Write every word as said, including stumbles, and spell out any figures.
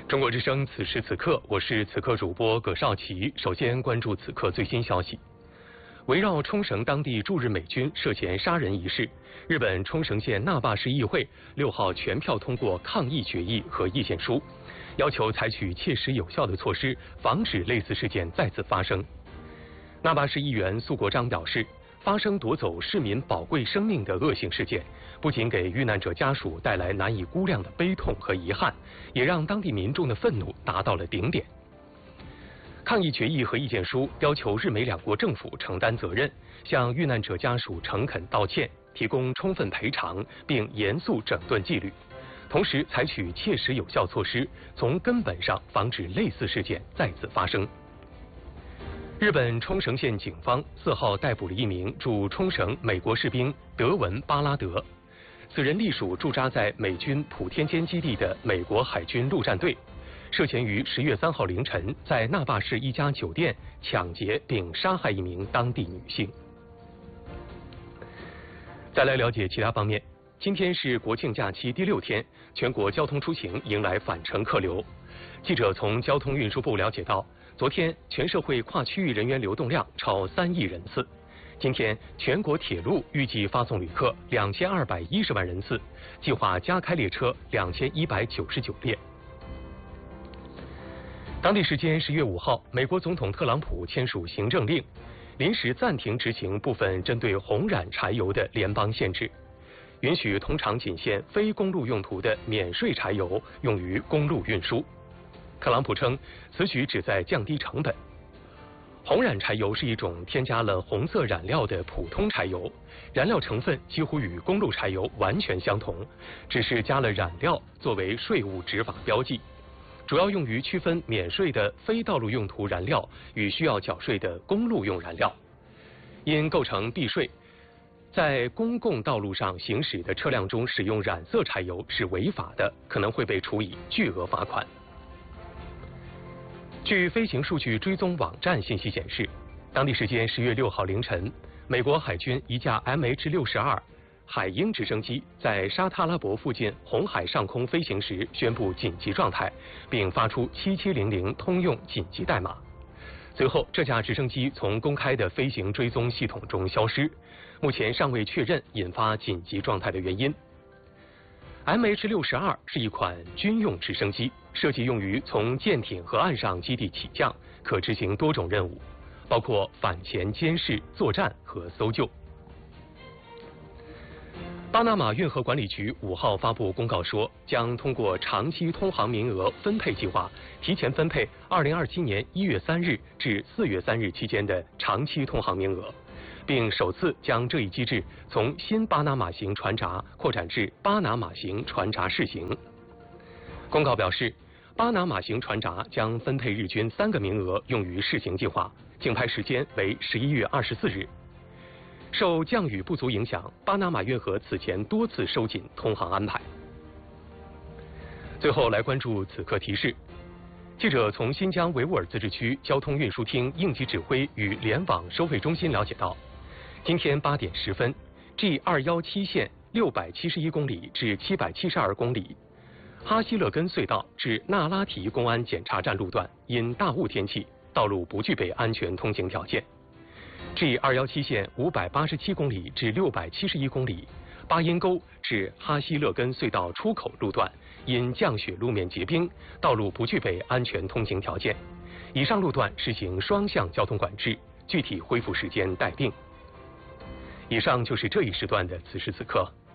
中国之声此时此刻，我是此刻主播葛少奇。首先关注此刻最新消息。围绕冲绳当地驻日美军涉嫌杀人一事，日本冲绳县那霸市议会六号全票通过抗议决议和意见书，要求采取切实有效的措施，防止类似事件再次发生。那霸市议员苏国璋表示，发生夺走市民宝贵生命的恶性事件，不仅给遇难者家属带来难以估量的悲痛和遗憾，也让当地民众的愤怒达到了顶点。抗议决议和意见书要求日美两国政府承担责任，向遇难者家属诚恳道歉，提供充分赔偿，并严肃整顿纪律，同时采取切实有效措施，从根本上防止类似事件再次发生。日本冲绳县警方四号逮捕了一名驻冲绳美国士兵德文·巴拉德，此人隶属驻扎在美军普天间基地的美国海军陆战队，涉嫌于十月三号凌晨在那霸市一家酒店抢劫并杀害一名当地女性。再来了解其他方面，今天是国庆假期第六天，全国交通出行迎来返程客流。记者从交通运输部了解到，昨天全社会跨区域人员流动量超三亿人次。今天全国铁路预计发送旅客两千二百一十万人次，计划加开列车两千一百九十九列。当地时间十月五号，美国总统特朗普签署行政令，临时暂停执行部分针对红染柴油的联邦限制，允许通常仅限非公路用途的免税柴油用于公路运输。特朗普称，此举旨在降低成本。红染柴油是一种添加了红色染料的普通柴油，燃料成分几乎与公路柴油完全相同，只是加了染料作为税务执法标记，主要用于区分免税的非道路用途燃料与需要缴税的公路用燃料。因构成避税，在公共道路上行驶的车辆中使用染色柴油是违法的，可能会被处以巨额罚款。据飞行数据追踪网站信息显示，当地时间十月六号凌晨，美国海军一架 M H 六十二海鹰直升机在沙特阿拉伯附近红海上空飞行时宣布紧急状态，并发出七七零零通用紧急代码。随后，这架直升机从公开的飞行追踪系统中消失，目前尚未确认引发紧急状态的原因。M H 六十二是一款军用直升机，设计用于从舰艇和岸上基地起降，可执行多种任务，包括反潜监视、作战和搜救。巴拿马运河管理局五号发布公告说，将通过长期通航名额分配计划，提前分配二零二七年一月三日至四月三日期间的长期通航名额，并首次将这一机制从新巴拿马型船闸扩展至巴拿马型船闸试行。公告表示，巴拿马型船闸将分配日均三个名额用于试行计划，竞拍时间为十一月二十四日。受降雨不足影响，巴拿马运河此前多次收紧通航安排。最后来关注此刻提示。记者从新疆维吾尔自治区交通运输厅应急指挥与联网收费中心了解到，今天八点十分 ，G 二一七线六百七十一公里至七百七十二公里，哈希勒根隧道至纳拉提公安检查站路段因大雾天气，道路不具备安全通行条件。G 二一七线五百八十七公里至六百七十一公里，巴音沟至哈希勒根隧道出口路段因降雪路面结冰，道路不具备安全通行条件。以上路段实行双向交通管制，具体恢复时间待定。以上就是这一时段的此时此刻。